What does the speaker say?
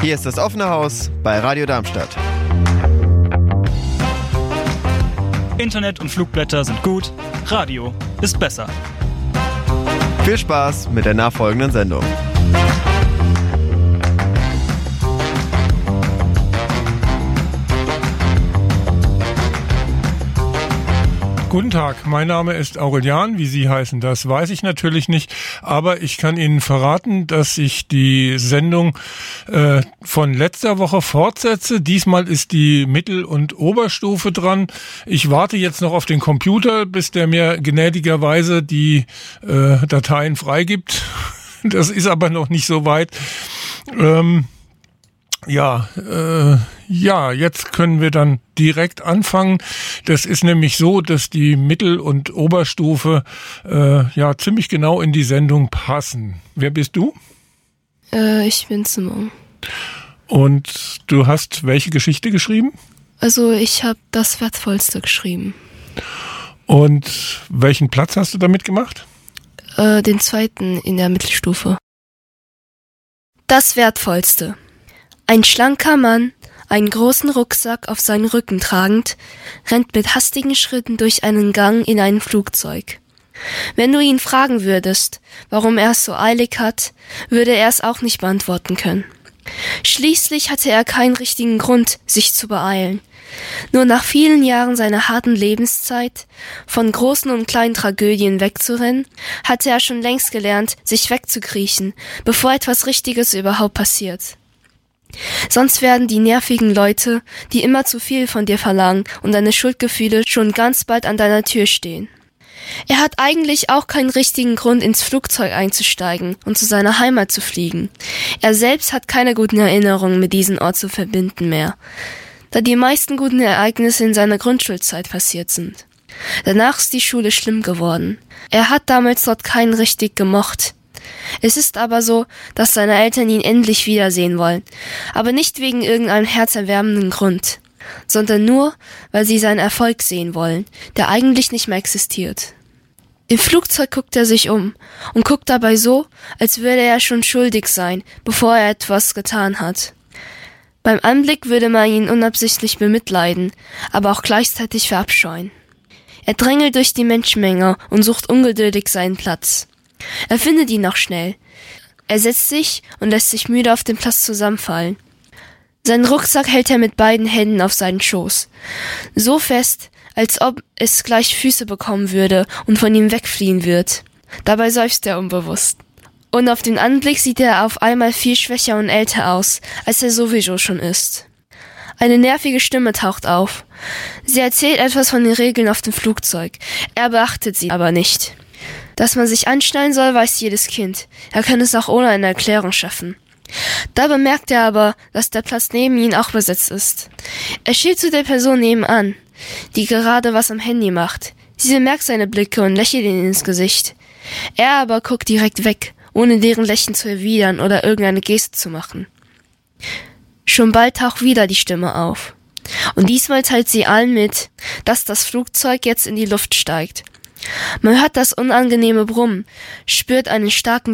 Hier ist das offene Haus bei Radio Darmstadt. Internet und Flugblätter sind gut, Radio ist besser. Viel Spaß mit der nachfolgenden Sendung. Guten Tag, mein Name ist Aurelian. Wie Sie heißen, das weiß ich natürlich nicht. Aber ich kann Ihnen verraten, dass ich die Sendung von letzter Woche fortsetze. Diesmal ist die Mittel- und Oberstufe dran. Ich warte jetzt noch auf den Computer, bis der mir gnädigerweise die Dateien freigibt. Das ist aber noch nicht so weit. Jetzt können wir dann direkt anfangen. Das ist nämlich so, dass die Mittel- und Oberstufe ziemlich genau in die Sendung passen. Wer bist du? Ich bin Simon. Und du hast welche Geschichte geschrieben? Also ich habe das Wertvollste geschrieben. Und welchen Platz hast du damit gemacht? Den zweiten in der Mittelstufe. Das Wertvollste. Ein schlanker Mann, einen großen Rucksack auf seinen Rücken tragend, rennt mit hastigen Schritten durch einen Gang in ein Flugzeug. Wenn du ihn fragen würdest, warum er es so eilig hat, würde er es auch nicht beantworten können. Schließlich hatte er keinen richtigen Grund, sich zu beeilen. Nur nach vielen Jahren seiner harten Lebenszeit, von großen und kleinen Tragödien wegzurennen, hatte er schon längst gelernt, sich wegzukriechen, bevor etwas Richtiges überhaupt passiert. Sonst werden die nervigen Leute, die immer zu viel von dir verlangen und deine Schuldgefühle schon ganz bald an deiner Tür stehen. Er hat eigentlich auch keinen richtigen Grund, ins Flugzeug einzusteigen und zu seiner Heimat zu fliegen. Er selbst hat keine guten Erinnerungen mit diesem Ort zu verbinden mehr, da die meisten guten Ereignisse in seiner Grundschulzeit passiert sind. Danach ist die Schule schlimm geworden. Er hat damals dort keinen richtig gemocht. Es ist aber so, dass seine Eltern ihn endlich wiedersehen wollen, aber nicht wegen irgendeinem herzerwärmenden Grund, sondern nur, weil sie seinen Erfolg sehen wollen, der eigentlich nicht mehr existiert. Im Flugzeug guckt er sich um und guckt dabei so, als würde er schon schuldig sein, bevor er etwas getan hat. Beim Anblick würde man ihn unabsichtlich bemitleiden, aber auch gleichzeitig verabscheuen. Er drängelt durch die Menschenmenge und sucht ungeduldig seinen Platz. Er findet ihn noch schnell. Er setzt sich und lässt sich müde auf den Platz zusammenfallen. Seinen Rucksack hält er mit beiden Händen auf seinen Schoß. So fest, als ob es gleich Füße bekommen würde und von ihm wegfliehen wird. Dabei seufzt er unbewusst. Und auf den Anblick sieht er auf einmal viel schwächer und älter aus, als er sowieso schon ist. Eine nervige Stimme taucht auf. Sie erzählt etwas von den Regeln auf dem Flugzeug. Er beachtet sie aber nicht. Dass man sich anschnallen soll, weiß jedes Kind. Er kann es auch ohne eine Erklärung schaffen. Da bemerkt er aber, dass der Platz neben ihm auch besetzt ist. Er schielt zu der Person nebenan, die gerade was am Handy macht. Sie bemerkt seine Blicke und lächelt ihn ins Gesicht. Er aber guckt direkt weg, ohne deren Lächeln zu erwidern oder irgendeine Geste zu machen. Schon bald taucht wieder die Stimme auf. Und diesmal teilt sie allen mit, dass das Flugzeug jetzt in die Luft steigt. Man hört das unangenehme Brummen, spürt einen starken